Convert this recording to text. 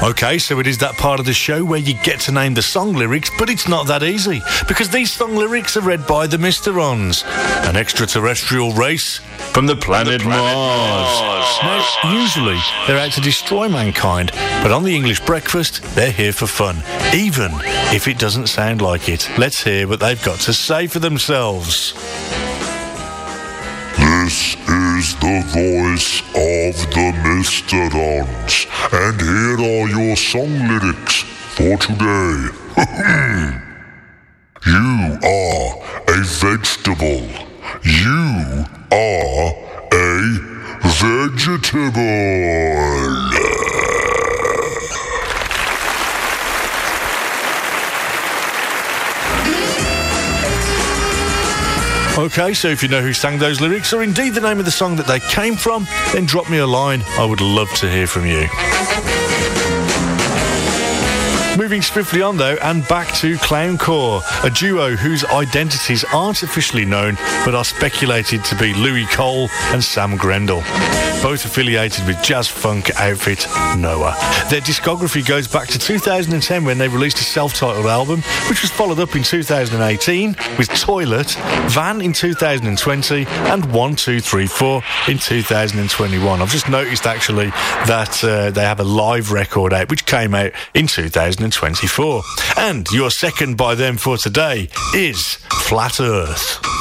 OK, so it is that part of the show where you get to name the song lyrics, but it's not that easy, because these song lyrics are read by the Mysterons, an extraterrestrial race from the planet Mars. Now, usually they're out to destroy mankind, but on the English Breakfast, they're here for fun, even if it doesn't sound like it. Let's hear what they've got to say for themselves. This is the voice of the Mysterons, and here are your song lyrics for today. You are a vegetable. You are a vegetable. OK, so if you know who sang those lyrics, or indeed the name of the song that they came from, then drop me a line. I would love to hear from you. Moving swiftly on, though, and back to Clowncore, a duo whose identities aren't officially known, but are speculated to be Louis Cole and Sam Grendel, both affiliated with jazz funk outfit Noah. Their discography goes back to 2010 when they released a self-titled album, which was followed up in 2018 with Toilet, Van in 2020, and 1, 2, 3, 4 in 2021. I've just noticed, actually, that they have a live record out, which came out in 2024. And your second by them for today is Flat Earth.